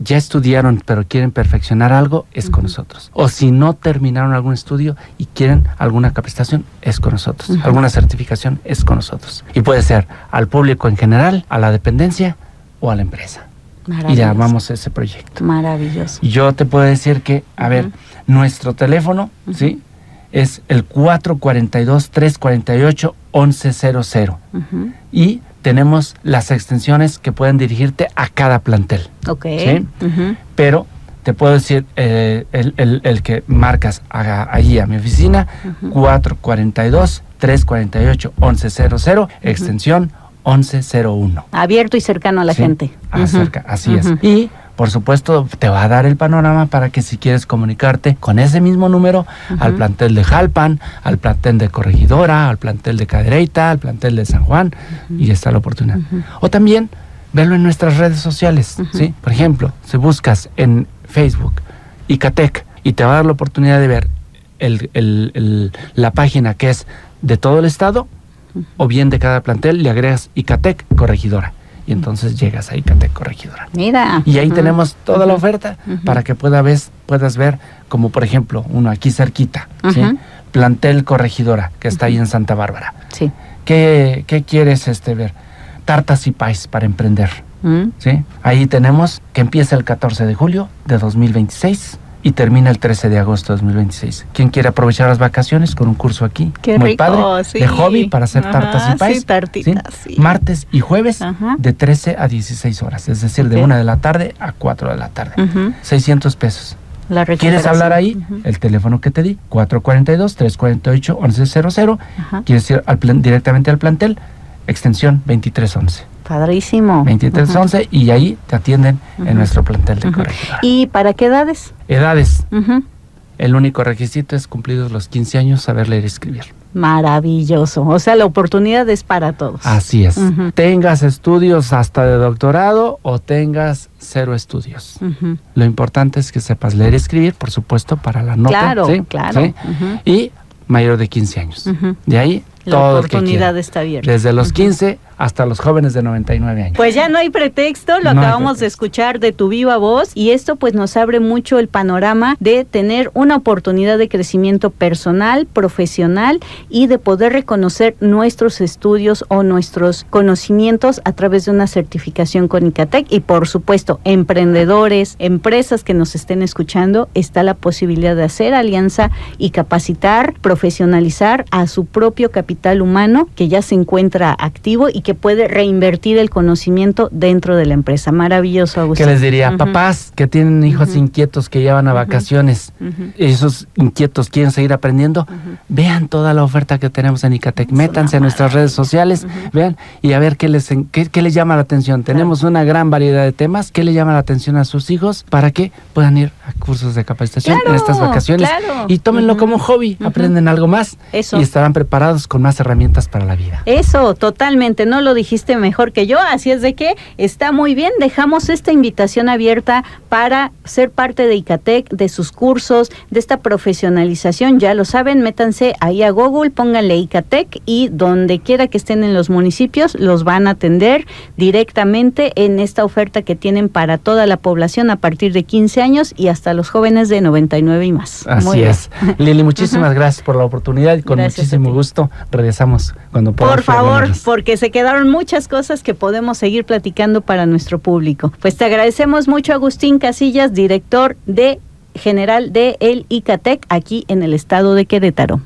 ya estudiaron pero quieren perfeccionar algo, es con nosotros. O si no terminaron algún estudio y quieren alguna capacitación, es con nosotros. Alguna certificación, es con nosotros. Y puede ser al público en general, a la dependencia o a la empresa. Y le armamos ese proyecto. Maravilloso. Y yo te puedo decir que, a ver, nuestro teléfono, ¿sí? Es el 442-348-1100. Y tenemos las extensiones que pueden dirigirte a cada plantel. Ok. ¿Sí? Pero te puedo decir, el que marcas allí a mi oficina, 442-348-1100, extensión 1101. Abierto y cercano a la gente. Acerca, así es. Y, por supuesto, te va a dar el panorama para que si quieres comunicarte con ese mismo número al plantel de Jalpan, al plantel de Corregidora, al plantel de Cadereyta, al plantel de San Juan, y está la oportunidad. O también verlo en nuestras redes sociales, ¿sí? Por ejemplo, si buscas en Facebook Icatec y te va a dar la oportunidad de ver la página que es de todo el estado, o bien de cada plantel, le agregas Icatec Corregidora. Y entonces llegas a Icatec Corregidora. Mira. Y ahí tenemos toda la oferta para que puedas ver, como por ejemplo, uno aquí cerquita, ¿sí? Plantel Corregidora, que está ahí en Santa Bárbara. Sí. ¿Qué quieres ver? Tartas y pies para emprender. ¿Sí? Ahí tenemos que empieza el 14 de julio de 2026. Y termina el 13 de agosto de 2026. ¿Quién quiere aprovechar las vacaciones con un curso aquí? Qué muy rico, padre, sí. de hobby para hacer tartas y pies. Sí, tartitas, ¿sí? sí. Martes y jueves de 13 a 16 horas. Es decir, de 1 de la tarde a 4 de la tarde. 600 pesos. ¿Quieres hablar ahí? El teléfono que te di, 442-348-1100. ¿Quieres ir directamente al plantel? Extensión 2311. Padrísimo. 2311 y ahí te atienden en nuestro plantel de Corregidora. ¿Y para qué edades? Edades. El único requisito es cumplidos los 15 años saber leer y escribir. Maravilloso. O sea, la oportunidad es para todos. Así es. Tengas estudios hasta de doctorado o tengas 0 estudios. Lo importante es que sepas leer y escribir, por supuesto, para la nota. Claro, ¿sí? claro. ¿sí? Y mayor de 15 años. De ahí la todo oportunidad está abierta. Desde los 15 hasta los jóvenes de 99 años. Pues ya no hay pretexto, lo acabamos de escuchar de tu viva voz, y esto pues nos abre mucho el panorama de tener una oportunidad de crecimiento personal, profesional, y de poder reconocer nuestros estudios o nuestros conocimientos a través de una certificación con Icatec. Y por supuesto, emprendedores, empresas que nos estén escuchando, está la posibilidad de hacer alianza y capacitar, profesionalizar a su propio capital humano que ya se encuentra activo y que puede reinvertir el conocimiento dentro de la empresa. Maravilloso, Agustín. ¿Qué les diría? Papás que tienen hijos inquietos que llevan a vacaciones, esos inquietos quieren seguir aprendiendo, vean toda la oferta que tenemos en Icatec, métanse a nuestras redes sociales, vean y a ver qué les llama la atención. Tenemos una gran variedad de temas. ¿Qué le llama la atención a sus hijos para que puedan ir a cursos de capacitación en estas vacaciones? Y tómenlo como hobby, aprenden algo más y estarán preparados con más herramientas para la vida. Eso, totalmente. No lo dijiste mejor que yo, así es de que está muy bien. Dejamos esta invitación abierta para ser parte de Icatec, de sus cursos, de esta profesionalización. Ya lo saben, métanse ahí a Google, pónganle Icatec y donde quiera que estén en los municipios, los van a atender directamente en esta oferta que tienen para toda la población a partir de 15 años y hasta los jóvenes de 99 y más. Así es. Lili, muchísimas gracias por la oportunidad y con muchísimo gusto regresamos cuando podamos. Por favor, porque se quedaron muchas cosas que podemos seguir platicando para nuestro público. Pues te agradecemos mucho, Agustín Casillas, director general de el Icatec aquí en el estado de Querétaro.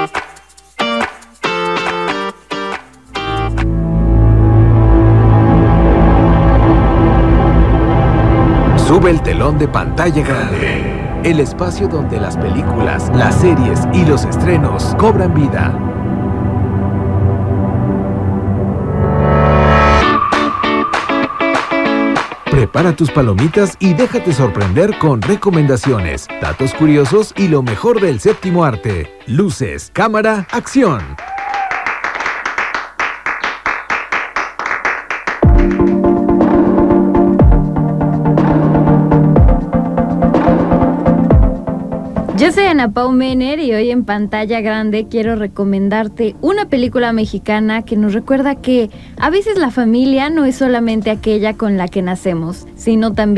Sube el telón de Pantalla Grande, el espacio donde las películas, las series y los estrenos cobran vida. Prepara tus palomitas y déjate sorprender con recomendaciones, datos curiosos y lo mejor del séptimo arte. Luces, cámara, acción. Yo soy Ana Pau Mener y hoy en Pantalla Grande quiero recomendarte una película mexicana que nos recuerda que a veces la familia no es solamente aquella con la que nacemos, sino también